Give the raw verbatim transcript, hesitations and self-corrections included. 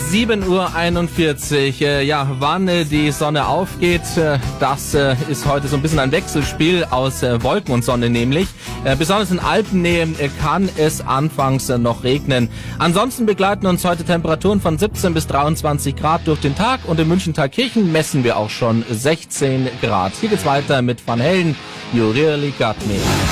sieben Uhr einundvierzig. Äh, ja, wann äh, die Sonne aufgeht, äh, das äh, ist heute so ein bisschen ein Wechselspiel aus äh, Wolken und Sonne nämlich. Äh, besonders in Alpennähe äh, kann es anfangs äh, noch regnen. Ansonsten begleiten uns heute Temperaturen von siebzehn bis dreiundzwanzig Grad durch den Tag und in München-Thalkirchen messen wir auch schon sechzehn Grad. Hier geht's weiter mit Van Halen. You Really Got Me.